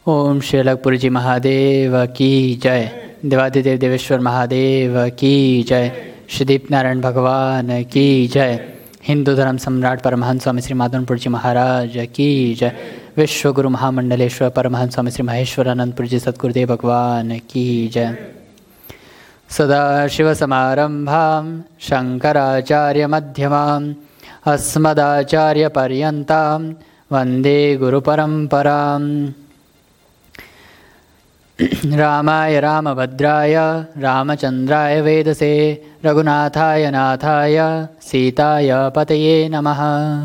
ओम श्री अलगपुरी जी महादेव की जय। देवादिदेव देवेश्वर महादेव की जय। श्री दीप नारायण भगवान की जय। हिंदू धर्म सम्राट परमहंस स्वामी श्री माधवपुर जी महाराज की जय। विश्व गुरु महामंडलेश्वर परमहंस स्वामी श्री महेश्वरानंदपुर जी सद्गुरुदेव भगवान की जय। सदाशिव समारंभां शंकराचार्य मध्यमाम् अस्मदाचार्य पर्यन्तां वंदे गुरु परंपराम्। रामाय रामभद्राय रामचंद्राय वेदसे रघुनाथाय नाथाय सीताय पतये नमः।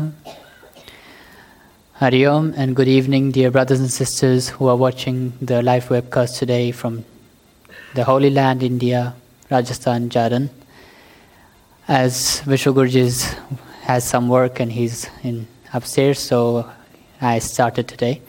Hari Om and good evening, dear brothers and sisters who are watching the live webcast today from the Holy Land, India, Rajasthan, Jharkhand. As Vishwa Guruji has some work and he's upstairs, so I started today.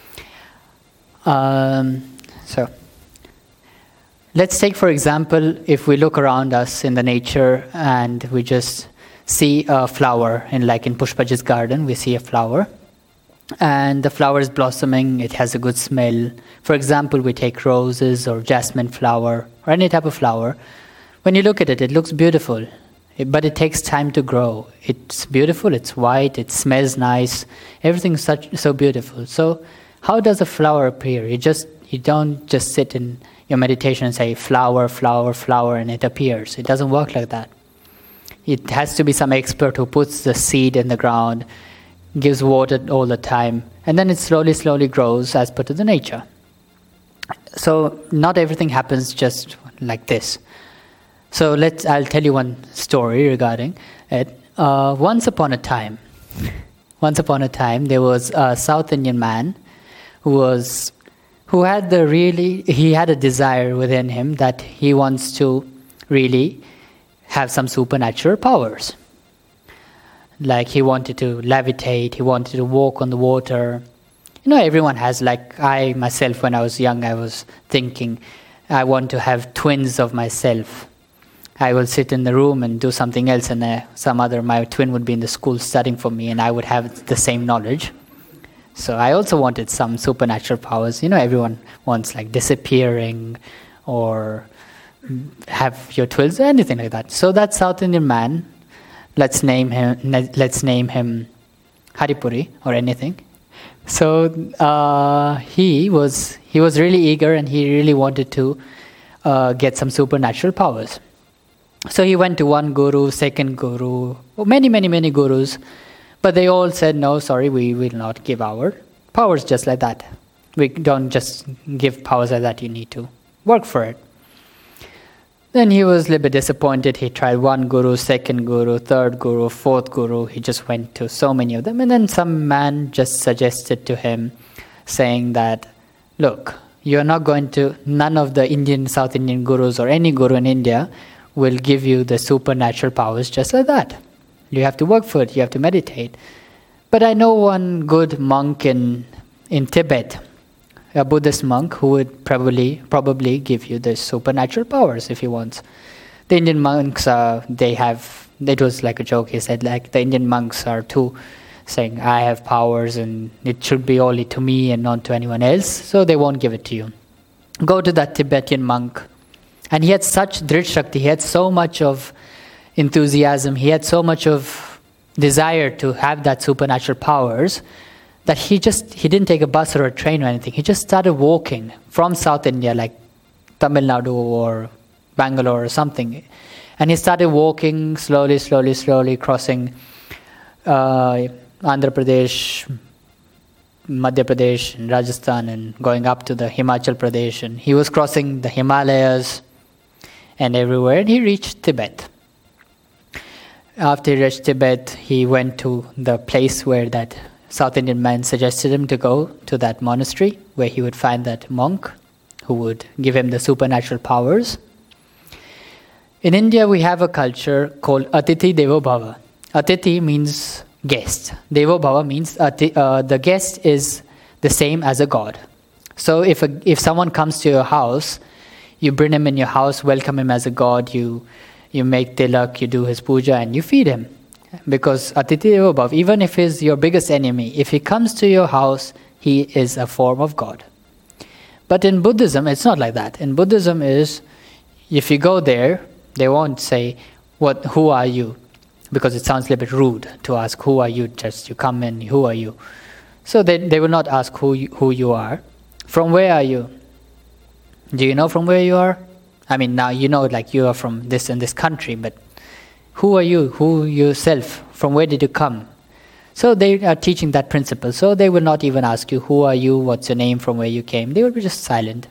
So, let's take for example, if we look around us in the nature and we just see a flower, like in Pushpaji's garden, we see a flower and the flower is blossoming, it has a good smell. For example, we take roses or jasmine flower or any type of flower. When you look at it, it looks beautiful, but it takes time to grow. It's beautiful, it's white, it smells nice, everything's so beautiful. So, how does a flower appear? You don't just sit in your meditation and say flower, flower, flower, and it appears. It doesn't work like that. It has to be some expert who puts the seed in the ground, gives water all the time, and then it slowly, slowly grows as per to the nature. So not everything happens just like this. So I'll tell you one story regarding it. Once upon a time, there was a South Indian man who had a desire within him that he wants to really have some supernatural powers. Like he wanted to levitate, he wanted to walk on the water. Everyone has, like I myself, when I was young, I was thinking, I want to have twins of myself. I will sit in the room and do something else and my twin would be in the school studying for me and I would have the same knowledge. So I also wanted some supernatural powers. Everyone wants like disappearing or have your twins or anything like that. So that South Indian man, let's name him Haripuri or anything. So he was really eager and he really wanted to get some supernatural powers. So he went to one guru, second guru, many, many, many gurus. But they all said, no, sorry, we will not give our powers just like that. We don't just give powers like that, you need to work for it. Then he was a little bit disappointed. He tried one guru, second guru, third guru, fourth guru. He just went to so many of them. And then some man just suggested to him, saying that, look, you're not going to, none of the South Indian gurus or any guru in India will give you the supernatural powers just like that. You have to work for it, you have to meditate. But I know one good monk in Tibet, a Buddhist monk, who would probably give you the supernatural powers if he wants. The Indian monks, it was like a joke, he said, like the Indian monks are too saying, I have powers and it should be only to me and not to anyone else, so they won't give it to you. Go to that Tibetan monk. And he had such Drit Shakti, he had so much of enthusiasm, he had so much of desire to have that supernatural powers that he didn't take a bus or a train or anything. He just started walking from South India, like Tamil Nadu or Bangalore or something. And he started walking slowly, crossing Andhra Pradesh, Madhya Pradesh, and Rajasthan, and going up to the Himachal Pradesh. And he was crossing the Himalayas and everywhere, and he reached Tibet. After he reached Tibet, he went to the place where that South Indian man suggested him to go, to that monastery, where he would find that monk who would give him the supernatural powers. In India, we have a culture called Atithi Devo Bhava. Atithi means guest. Devo Bhava means the guest is the same as a god. So if someone comes to your house, you bring him in your house, welcome him as a god, you make tilak, you do his puja, and you feed him. Because Atithi Devo Bhava, even if he's your biggest enemy, if he comes to your house, he is a form of God. But in Buddhism, it's not like that. In Buddhism is, if you go there, they won't say, who are you? Because it sounds a little bit rude to ask, who are you? Just you come in, who are you? So they will not ask who you are. From where are you? Do you know from where you are? I mean, now you know like you are from this and this country, but who are you? Who yourself? From where did you come? So they are teaching that principle. So they will not even ask you, who are you? What's your name? From where you came? They will be just silent.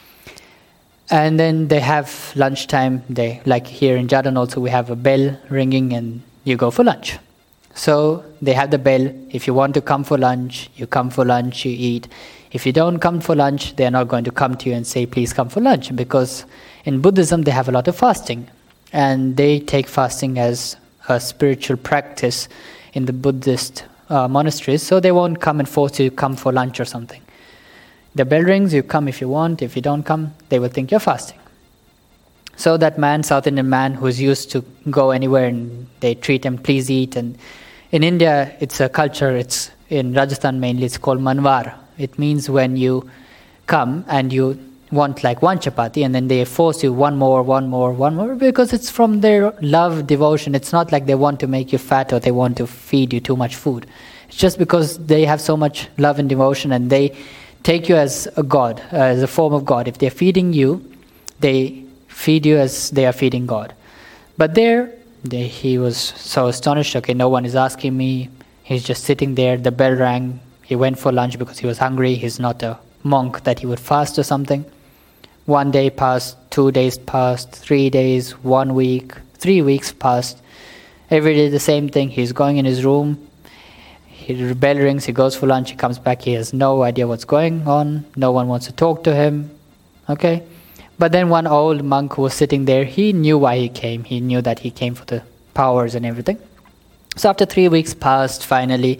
And then they have lunchtime. Like here in Jharkhand also, we have a bell ringing and you go for lunch. So they have the bell. If you want to come for lunch, you come for lunch, you eat. If you don't come for lunch, they are not going to come to you and say, please come for lunch. Because in Buddhism, they have a lot of fasting. And they take fasting as a spiritual practice in the Buddhist monasteries. So they won't come and force you to come for lunch or something. The bell rings, you come if you want. If you don't come, they will think you're fasting. So that man, South Indian man, who's used to go anywhere and they treat him, please eat. And in India, it's a culture, it's in Rajasthan mainly, it's called manvar. It means when you come and you want like one chapati and then they force you one more, because it's from their love, devotion. It's not like they want to make you fat or they want to feed you too much food. It's just because they have so much love and devotion and they take you as a god, as a form of God. If they're feeding you, they feed you as they are feeding God. But he was so astonished. Okay, no one is asking me. He's just sitting there. The bell rang. He went for lunch because he was hungry. He's not a monk that he would fast or something. 1 day passed, 2 days passed, 3 days, 1 week, 3 weeks passed. Every day the same thing. He's going in his room. The bell rings. He goes for lunch. He comes back. He has no idea what's going on. No one wants to talk to him. Okay. But then one old monk who was sitting there, he knew why he came. He knew that he came for the powers and everything. So after 3 weeks passed, finally,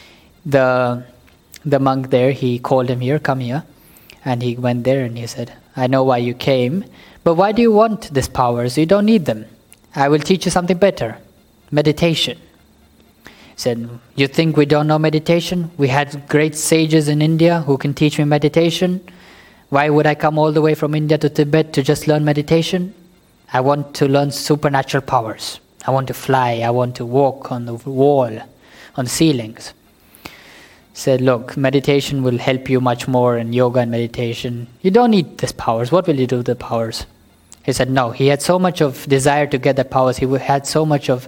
the monk there, he called him here, come here. And he went there and he said, I know why you came, but why do you want these powers? You don't need them. I will teach you something better, meditation. He said, you think we don't know meditation? We had great sages in India who can teach me meditation. Why would I come all the way from India to Tibet to just learn meditation? I want to learn supernatural powers. I want to fly. I want to walk on the wall, on the ceilings. He said, look, meditation will help you much more in yoga and meditation. You don't need these powers. What will you do with the powers? He said, no. He had so much of desire to get the powers. He had so much of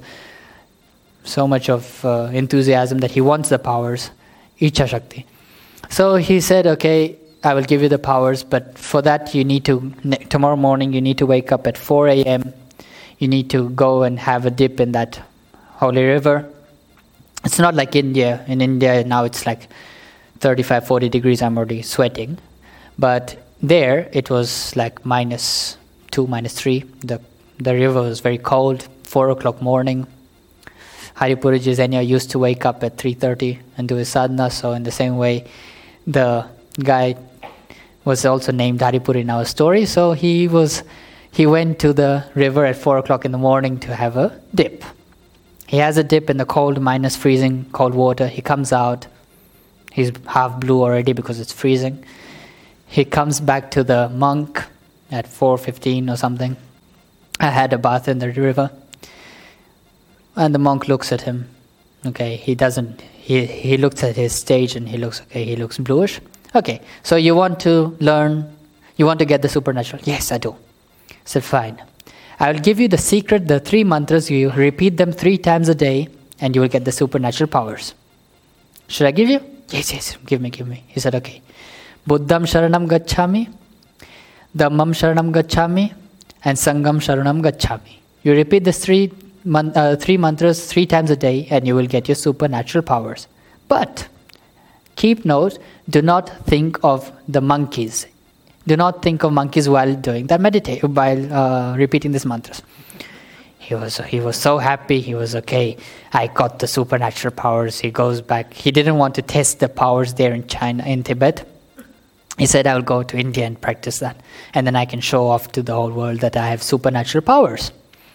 enthusiasm that he wants the powers. Icha Shakti. So he said, okay, I will give you the powers, but for that you need to, tomorrow morning you need to wake up at 4 a.m. You need to go and have a dip in that holy river. It's not like India. In India now it's like 35, 40 degrees, I'm already sweating. But there it was like -2, -3. The river was very cold, 4 o'clock morning. Haripuriji Zenya used to wake up at 3:30 and do his sadhana, so in the same way, the guy was also named Haripuri in our story, so he went to the river at 4 o'clock in the morning to have a dip. He has a dip in the cold, -freezing, cold water. He comes out. He's half blue already because it's freezing. He comes back to the monk at 4:15 or something. I had a bath in the river. And the monk looks at him. Okay, he looks at his stage and he looks bluish. Okay, so you want to get the supernatural? Yes, I do. I said, fine. I will give you the secret, the 3 mantras. You repeat them 3 times a day and you will get the supernatural powers. Should I give you? Yes, give me. He said, okay. Buddham Sharanam Gacchami, Dhammam Sharanam Gacchami, and Sangham Sharanam Gacchami. You repeat these 3 mantras 3 times a day and you will get your supernatural powers. But keep note, do not think of the monkeys. Do not think of monkeys while doing that while repeating these mantras. He was so happy. He was okay. I got the supernatural powers. He goes back. He didn't want to test the powers there in China, in Tibet. He said, I will go to India and practice that. And then I can show off to the whole world that I have supernatural powers.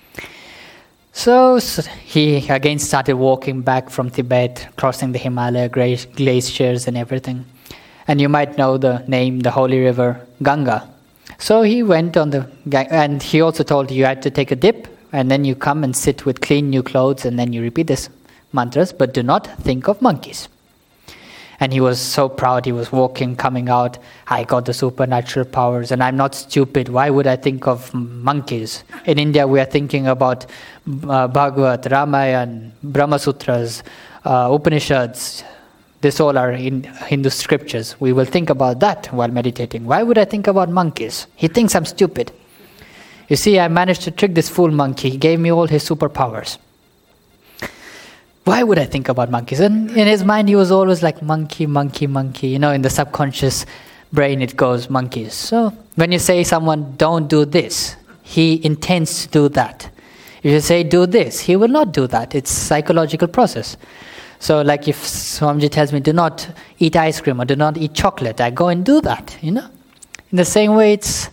So he again started walking back from Tibet, crossing the Himalaya glaciers and everything. And you might know the name, the holy river Ganga. So he went on the, and he also told you had to take a dip, and then you come and sit with clean new clothes, and then you repeat this mantras, but do not think of monkeys. And he was so proud. He was walking, coming out. I got the supernatural powers, and I'm not stupid. Why would I think of monkeys? In India, we are thinking about Bhagavad, Ramayana, Brahma Sutras, Upanishads. This all are in Hindu scriptures. We will think about that while meditating. Why would I think about monkeys? He thinks I'm stupid. You see, I managed to trick this fool monkey. He gave me all his superpowers. Why would I think about monkeys? And in his mind, he was always like, monkey, monkey, monkey. You know, in the subconscious brain, it goes, monkeys. So when you say someone, don't do this, he intends to do that. If you say, do this, he will not do that. It's a psychological process. So like if Swamiji tells me, do not eat ice cream or do not eat chocolate, I go and do that, you know. In the same way,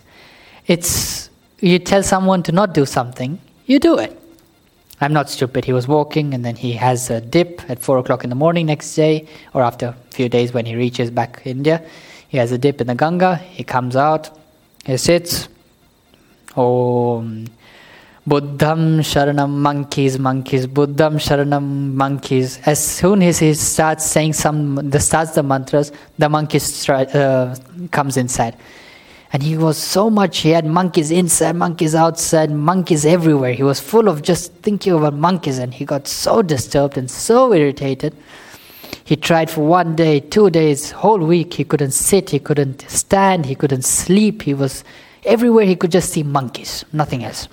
it's you tell someone to not do something, you do it. I'm not stupid. He was walking, and then he has a dip at 4 o'clock in the morning next day, or after a few days when he reaches back India. He has a dip in the Ganga. He comes out. He sits. Om Buddham Sharanam, monkeys, monkeys. Buddham Sharanam, monkeys. As soon as he starts saying starts the mantras, the monkeys comes inside. And he was so much, he had monkeys inside, monkeys outside, monkeys everywhere. He was full of just thinking about monkeys, and he got so disturbed and so irritated. He tried for 1 day, 2 days, whole week. He couldn't sit, he couldn't stand, he couldn't sleep. He was everywhere, he could just see monkeys, nothing else.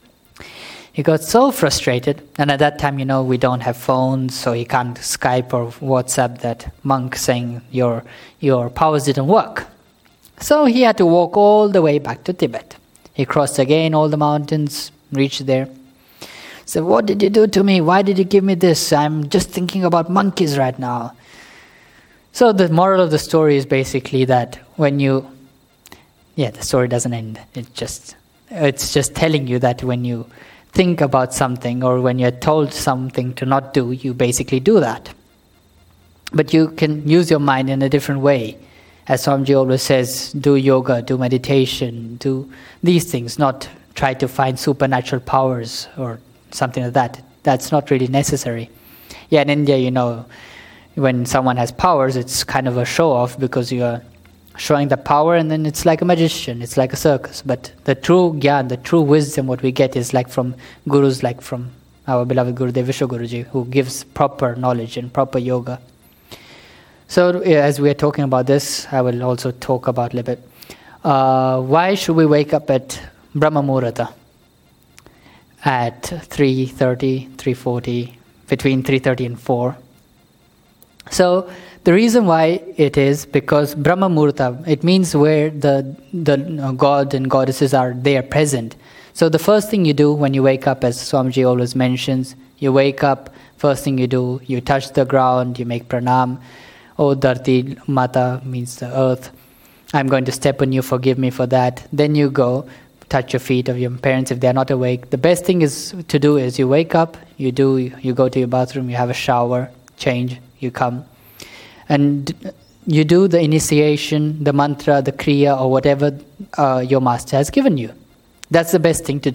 He got so frustrated, and at that time, you know, we don't have phones, so he can't Skype or WhatsApp that monk saying your powers didn't work. So he had to walk all the way back to Tibet. He crossed again all the mountains, reached there. So, what did you do to me? Why did you give me this? I'm just thinking about monkeys right now. So the moral of the story is basically that the story doesn't end. It's just telling you that when you think about something or when you're told something to not do, you basically do that. But you can use your mind in a different way. As Swamiji always says, do yoga, do meditation, do these things, not try to find supernatural powers or something like that. That's not really necessary. Yeah, in India, you know, when someone has powers, it's kind of a show-off because you are showing the power, and then it's like a magician, it's like a circus. But the true gyan, the true wisdom, what we get is like from gurus, like from our beloved Gurudev Vishwa Guruji, who gives proper knowledge and proper yoga. So as we are talking about this, I will also talk about a little bit. Why should we wake up at Brahma Muhurta at 3:30, 3:40, between 3:30 and 4? So the reason why it is because Brahma Muhurta, it means where the God and goddesses are there present. So the first thing you do when you wake up, as Swamiji always mentions, you wake up, first thing you do, you touch the ground, you make pranam. Oh, Dharti Mata means the earth. I'm going to step on you, forgive me for that. Then you go, touch your feet of your parents if they are not awake. The best thing to do is you wake up, you go to your bathroom, you have a shower, change, you come. And you do the initiation, the mantra, the kriya, or whatever your master has given you. That's the best thing to do.